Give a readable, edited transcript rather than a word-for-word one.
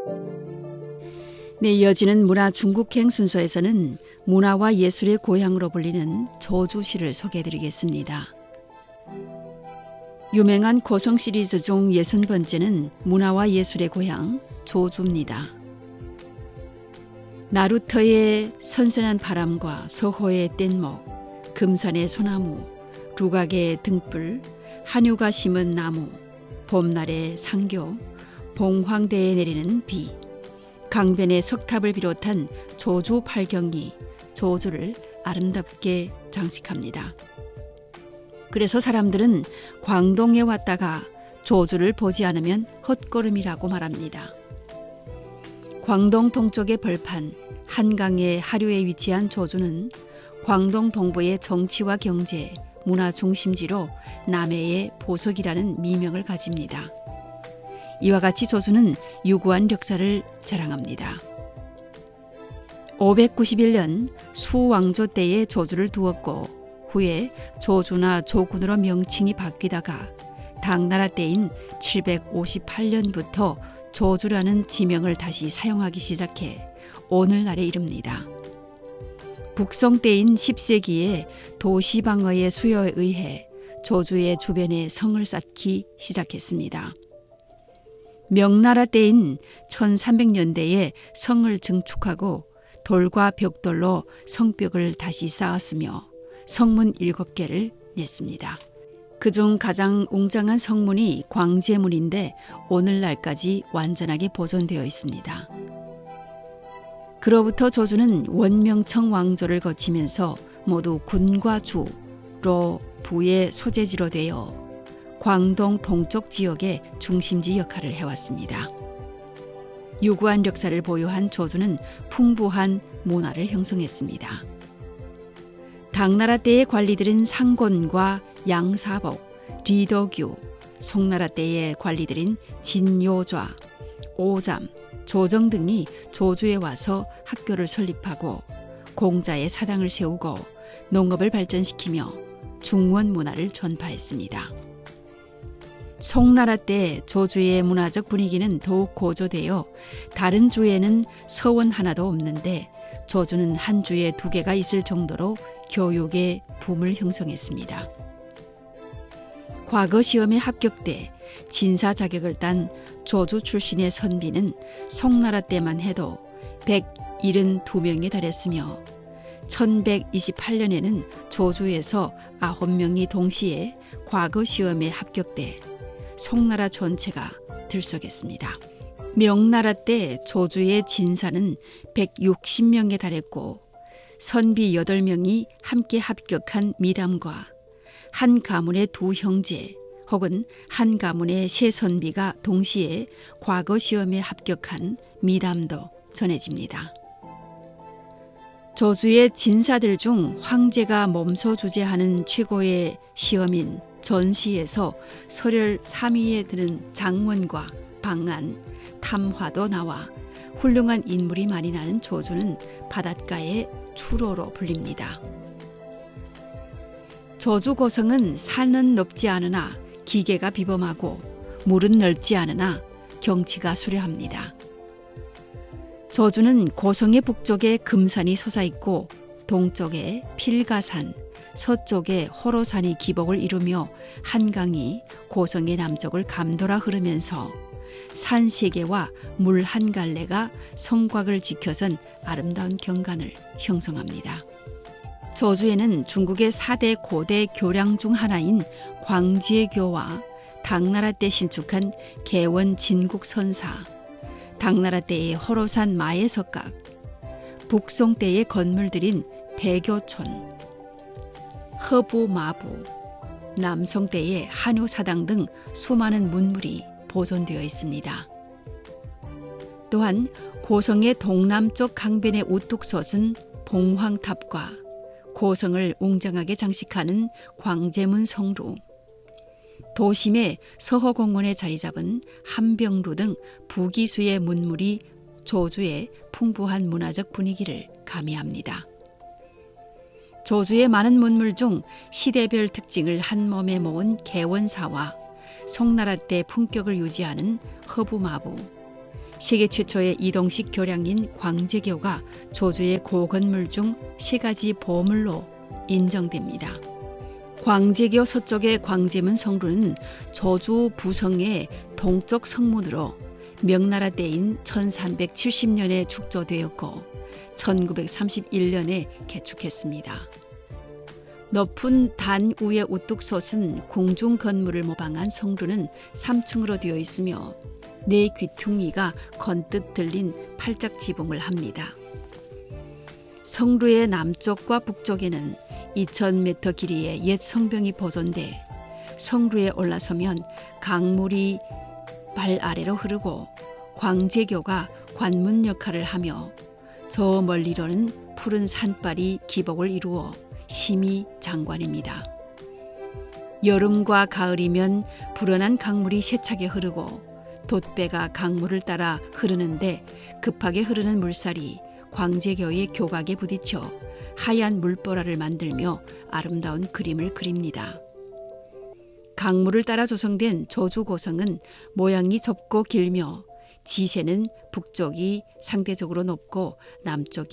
네, 이어지는 문화 중국행 순서에서는 문화와 예술의 고향으로 불리는 조주시를 소개해드리겠습니다. 유명한 고성 시리즈 중 60번째는 문화와 예술의 고향 조주입니다. 나루터의 선선한 바람과 서호의 뗏목, 금산의 소나무, 루각의 등불, 한유가 심은 나무, 봄날의 상교, 봉황대에 내리는 비, 강변의 석탑을 비롯한 조주 팔경이 조주를 아름답게 장식합니다. 그래서 사람들은 광동에 왔다가 조주를 보지 않으면 헛걸음이라고 말합니다. 광동 동쪽의 벌판, 한강의 하류에 위치한 조주는 광동 동부의 정치와 경제, 문화 중심지로 남해의 보석이라는 미명을 가집니다. 이와 같이 조주는 유구한 역사를 자랑합니다. 591년 수왕조 때에 조주를 두었고 후에 조주나 조군으로 명칭이 바뀌다가 당나라 때인 758년부터 조주라는 지명을 다시 사용하기 시작해 오늘날에 이릅니다. 북송 때인 10세기에 도시방어의 수요에 의해 조주의 주변에 성을 쌓기 시작했습니다. 명나라 때인 1300년대에 성을 증축하고 돌과 벽돌로 성벽을 다시 쌓았으며 성문 7개를 냈습니다. 그중 가장 웅장한 성문이 광제문인데 오늘날까지 완전하게 보존되어 있습니다. 그로부터 조주는 원명청 왕조를 거치면서 모두 군과 주로 부의 소재지로 되어 광동 동쪽 지역의 중심지 역할을 해왔습니다. 유구한 역사를 보유한 조주는 풍부한 문화를 형성했습니다. 당나라 때의 관리들은 상곤과 양사복, 리덕유, 송나라 때의 관리들인 진요좌, 오잠, 조정 등이 조주에 와서 학교를 설립하고 공자의 사당을 세우고 농업을 발전시키며 중원 문화를 전파했습니다. 송나라 때 조주의 문화적 분위기는 더욱 고조되어 다른 주에는 서원 하나도 없는데 조주는 한 주에 2개가 있을 정도로 교육의 붐을 형성했습니다. 과거 시험에 합격 때 진사 자격을 딴 조주 출신의 선비는 송나라 때만 해도 172명에 달했으며 1128년에는 조주에서 9명이 동시에 과거 시험에 합격돼 송나라 전체가 들썩했습니다. 명나라 때 조주의 진사는 160명에 달했고 선비 8명이 함께 합격한 미담과 한 가문의 2 형제 혹은 한 가문의 세 선비가 동시에 과거 시험에 합격한 미담도 전해집니다. 조주의 진사들 중 황제가 몸소 주재하는 최고의 시험인 전시에서 설열 3위에 드는 장문과 방안, 탐화도 나와 훌륭한 인물이 많이 나는 조주는 바닷가의 추로로 불립니다. 조주 고성은 산은 높지 않으나 기계가 비범하고 물은 넓지 않으나 경치가 수려합니다. 조주는 고성의 북쪽에 금산이 솟아있고 동쪽에 필가산, 서쪽에 호로산이 기복을 이루며 한강이 고성의 남쪽을 감돌아 흐르면서 산 3개와 물 한 갈래가 성곽을 지켜선 아름다운 경관을 형성합니다. 조주에는 중국의 4대 고대 교량 중 하나인 광제교와 당나라 때 신축한 개원 진국선사, 당나라 때의 호로산 마예석각, 북송 때의 건물들인 배교촌, 허부마부, 남송 때의 한효사당 등 수많은 문물이 보존되어 있습니다. 또한 고성의 동남쪽 강변에 우뚝 솟은 봉황탑과 고성을 웅장하게 장식하는 광제문 성루, 도심의 서호공원에 자리 잡은 함병루 등 부기수의 문물이 조주의 풍부한 문화적 분위기를 가미합니다. 조주의 많은 문물 중 시대별 특징을 한 몸에 모은 개원사와 송나라 때 품격을 유지하는 허부마부, 세계 최초의 이동식 교량인 광제교가 조주의 고건물 중 세 가지 보물로 인정됩니다. 광제교 서쪽의 광제문 성루는 조주 부성의 동쪽 성문으로 명나라 때인 1370년에 축조되었고 1931년에 개축했습니다. 높은 단 위에 우뚝 솟은 궁중 건물을 모방한 성루는 3층으로 되어 있으며 네 귀퉁이가 건뜻 들린 팔짝 지붕을 합니다. 성루의 남쪽과 북쪽에는 2000m 길이의 옛 성벽이 보존돼 성루에 올라서면 강물이 발 아래로 흐르고 광제교가 관문 역할을 하며 저 멀리로는 푸른 산발이 기복을 이루어 심의 장관입니다. 여름과 가을이면 불어난 강물이 세차게 흐르고 돛배가 강물을 따라 흐르는데 급하게 흐르는 물살이 광제교의 교각에 부딪혀 하얀 물보라를 만들며 아름다운 그림을 그립니다. 강물을 따라 조성된 조주고성은 모양이 좁고 길며 지세는 북쪽이 상대적으로 높고 남쪽이